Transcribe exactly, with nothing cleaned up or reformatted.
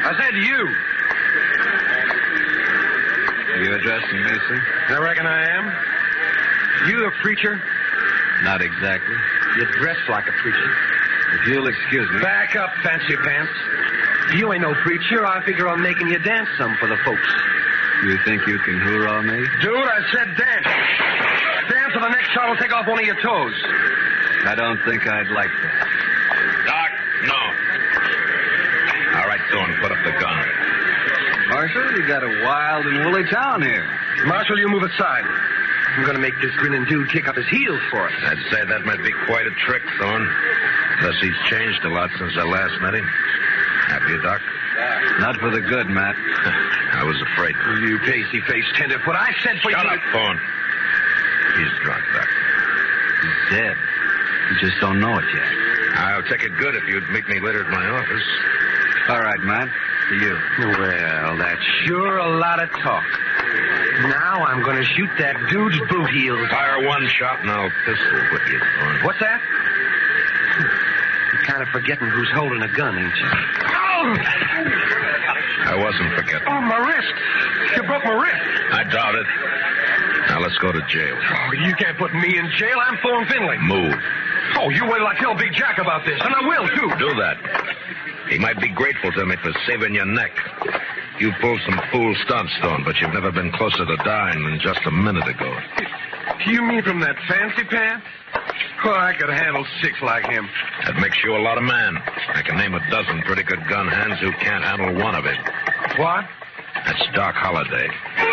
I said you. You addressing me, sir? I reckon I am. You a preacher? Not exactly. You dress like a preacher. If you'll excuse me. Back up, fancy pants. You ain't no preacher. I figure on making you dance some for the folks. You think you can hoorah me? Dude, I said dance. Dance or the next shot will take off one of your toes. I don't think I'd like that. Doc, no. All right, Thorne, put up the gun. Marshal, you got a wild and woolly town here. Marshal, you move aside. I'm going to make this grinning dude kick up his heels for us. I'd say that might be quite a trick, Thorne. Unless he's changed a lot since I last met him. Have you, Doc? Not for the good, Matt. I was afraid. You pasty-faced tenderfoot. I said for Shut you... up, Thorne. He's drunk, Doc. He's dead. You just don't know it yet. I'll take it good if you'd meet me later at my office. All right, Matt. To you. Well, that's sure a lot of talk. Now I'm going to shoot that dude's boot heels. Fire one shot and I'll pistol whip you, Thorne. What's that? You're kind of forgetting who's holding a gun, ain't you? Oh! I wasn't forgetting. Oh, my wrist. You broke my wrist. I doubt it. Now let's go to jail. Oh, you can't put me in jail. I'm Thorne Finley. Move. Oh, you wait till I tell Big Jack about this. And I will, too. Do that. He might be grateful to me for saving your neck. You pulled some fool stunts, Stone, but you've never been closer to dying than just a minute ago. You mean from that fancy pants? Oh, I could handle six like him. That makes you a lot of man. I can name a dozen pretty good gun hands who can't handle one of it. What? That's Doc Holliday.